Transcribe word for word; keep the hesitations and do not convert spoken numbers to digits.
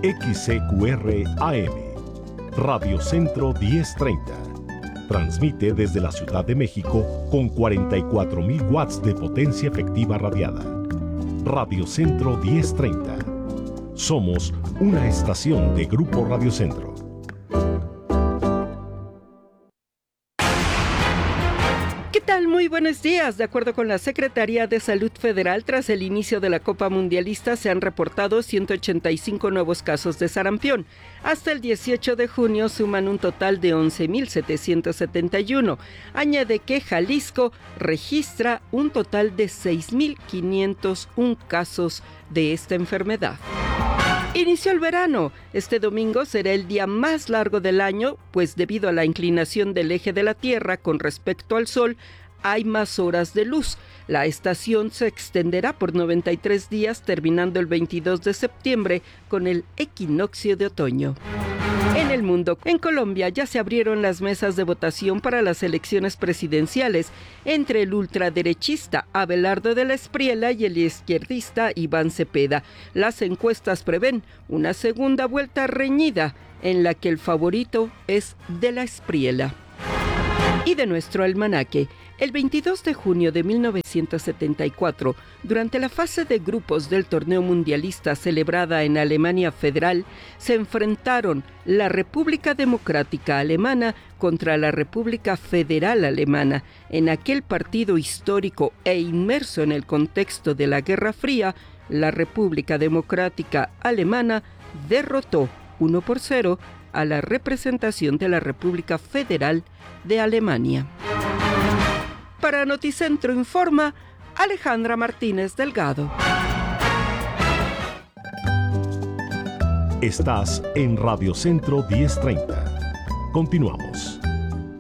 X C Q R A M, Radio Centro diez treinta. Transmite desde la Ciudad de México con cuarenta y cuatro mil watts de potencia efectiva radiada. Radio Centro diez treinta. Somos una estación de Grupo Radio Centro. ¿Qué tal? Muy buenos días. De acuerdo con la Secretaría de Salud Federal, tras el inicio de la Copa Mundialista se han reportado ciento ochenta y cinco nuevos casos de sarampión. Hasta el dieciocho de junio suman un total de once mil setecientos setenta y uno. Añade que Jalisco registra un total de seis mil quinientos uno casos de esta enfermedad. Inició el verano. Este domingo será el día más largo del año, pues debido a la inclinación del eje de la Tierra con respecto al Sol, hay más horas de luz. La estación se extenderá por noventa y tres días, terminando el veintidós de septiembre con el equinoccio de otoño. En el mundo, en Colombia ya se abrieron las mesas de votación para las elecciones presidenciales entre el ultraderechista Abelardo de la Espriella y el izquierdista Iván Cepeda. Las encuestas prevén una segunda vuelta reñida en la que el favorito es de la Espriella. Y de nuestro almanaque, el veintidós de junio de mil novecientos setenta y cuatro, durante la fase de grupos del torneo mundialista celebrada en Alemania Federal, se enfrentaron la República Democrática Alemana contra la República Federal Alemana. En aquel partido histórico e inmerso en el contexto de la Guerra Fría, la República Democrática Alemana derrotó uno por cero a la representación de la República Federal de Alemania. Para Noticentro informa Alejandra Martínez Delgado. Estás en Radio Centro diez treinta. Continuamos.